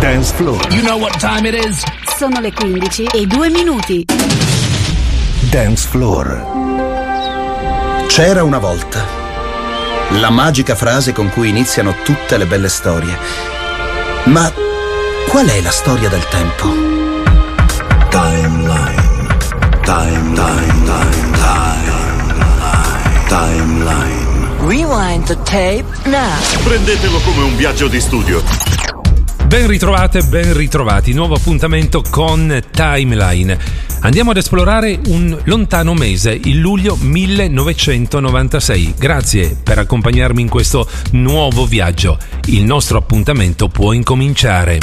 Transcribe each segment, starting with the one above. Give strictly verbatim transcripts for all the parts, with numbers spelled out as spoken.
Dance Floor. You know what time it is? Sono le quindici e due minuti. Dance Floor. C'era una volta. La magica frase con cui iniziano tutte le belle storie. Ma qual è la storia del tempo? Timeline. Timeline. Timeline. Timeline. Rewind the tape now. Prendetelo come un viaggio di studio. Ben ritrovate, ben ritrovati. Nuovo appuntamento con Timeline. Andiamo ad esplorare un lontano mese, il luglio millenovecentonovantasei. Grazie per accompagnarmi in questo nuovo viaggio. Il nostro appuntamento può incominciare.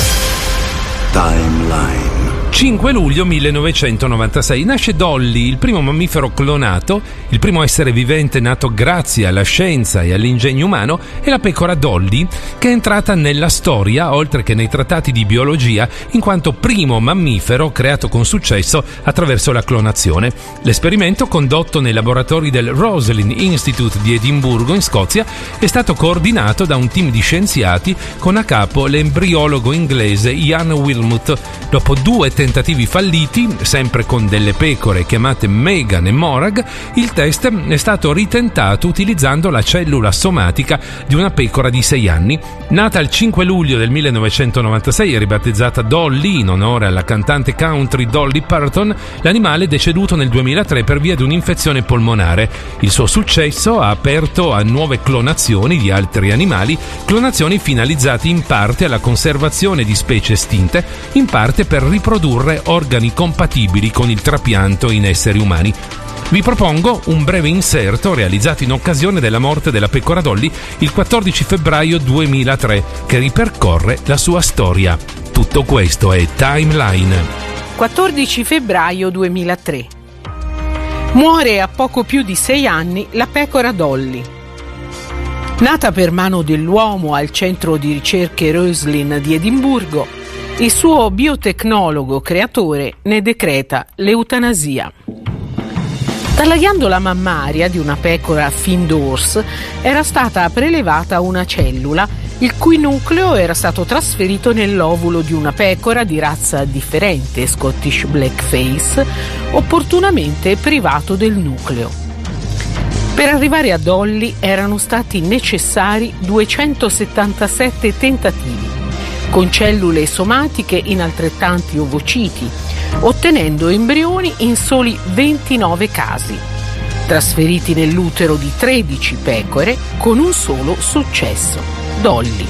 Timeline. cinque luglio millenovecentonovantasei nasce Dolly, il primo mammifero clonato, il primo essere vivente nato grazie alla scienza e all'ingegno umano, è la pecora Dolly, che è entrata nella storia, oltre che nei trattati di biologia, in quanto primo mammifero creato con successo attraverso la clonazione. L'esperimento, condotto nei laboratori del Roslin Institute di Edimburgo, in Scozia, è stato coordinato da un team di scienziati con a capo l'embriologo inglese Ian Wilmut. Dopo due tentativi falliti, sempre con delle pecore chiamate Megan e Morag, il test è stato ritentato utilizzando la cellula somatica di una pecora di sei anni. Nata il cinque luglio del millenovecentonovantasei e ribattezzata Dolly in onore alla cantante country Dolly Parton, l'animale è deceduto nel duemilatré per via di un'infezione polmonare. Il suo successo ha aperto a nuove clonazioni di altri animali, clonazioni finalizzate in parte alla conservazione di specie estinte, in parte per riprodurre organi compatibili con il trapianto in esseri umani. Vi propongo un breve inserto realizzato in occasione della morte della pecora Dolly il quattordici febbraio duemilatré, che ripercorre la sua storia. Tutto questo è Timeline. quattordici febbraio duemilatré. Muore a poco più di sei anni la pecora Dolly. Nata per mano dell'uomo al centro di ricerche Roslin di Edimburgo, il suo biotecnologo creatore ne decreta l'eutanasia. Dalla ghiandola mammaria di una pecora Findors era stata prelevata una cellula il cui nucleo era stato trasferito nell'ovulo di una pecora di razza differente, Scottish Blackface, opportunamente privato del nucleo. Per arrivare a Dolly erano stati necessari duecentosettantasette tentativi, con cellule somatiche in altrettanti ovociti, ottenendo embrioni in soli ventinove casi, trasferiti nell'utero di tredici pecore con un solo successo, Dolly.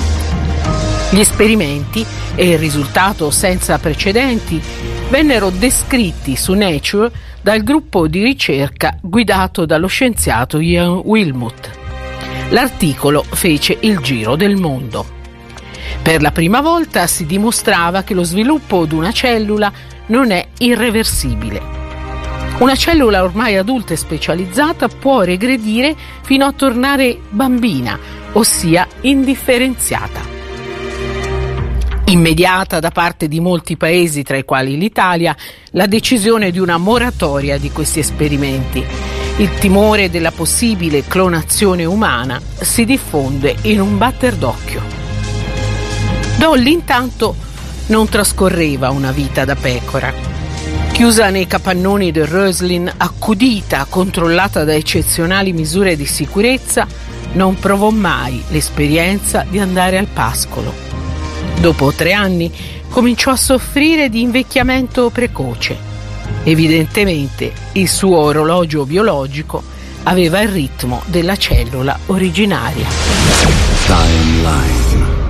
Gli esperimenti e il risultato senza precedenti vennero descritti su Nature dal gruppo di ricerca guidato dallo scienziato Ian Wilmut. L'articolo fece il giro del mondo. Per la prima volta si dimostrava che lo sviluppo di una cellula non è irreversibile. Una cellula ormai adulta e specializzata può regredire fino a tornare bambina, ossia indifferenziata. Immediata da parte di molti paesi, tra i quali l'Italia, la decisione di una moratoria di questi esperimenti. Il timore della possibile clonazione umana si diffonde in un batter d'occhio. Dolly intanto non trascorreva una vita da pecora. Chiusa nei capannoni del Roslin, accudita, controllata da eccezionali misure di sicurezza, non provò mai l'esperienza di andare al pascolo. Dopo tre anni cominciò a soffrire di invecchiamento precoce. Evidentemente il suo orologio biologico aveva il ritmo della cellula originaria. Timeline.